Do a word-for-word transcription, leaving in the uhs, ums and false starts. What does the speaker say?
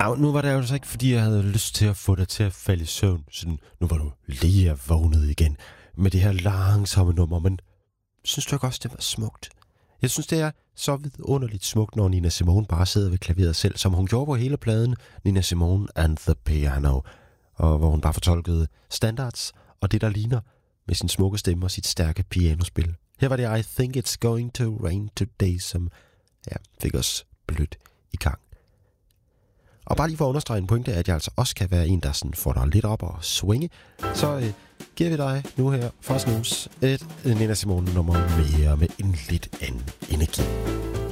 Au, nu var det altså ikke, fordi jeg havde lyst til at få dig til at falde i søvn. Sådan, nu var du lige vågnet igen med det her langsomme nummer, men synes du ikke også, det var smukt? Jeg synes, det er så vidunderligt smukt, når Nina Simone bare sidder ved klaveret selv, som hun gjorde på hele pladen, Nina Simone and the Piano, og hvor hun bare fortolkede standards og det, der ligner, med sin smukke stemme og sit stærke pianospil. Her var det I Think It's Going to Rain Today, som ja, fik os blødt i gang. Og bare lige for at understrege en pointe, at jeg altså også kan være en, der sådan får dig lidt op og swinge, så øh, giver vi dig nu her for Snus et Nina Simone nummer mere med en lidt anden energi.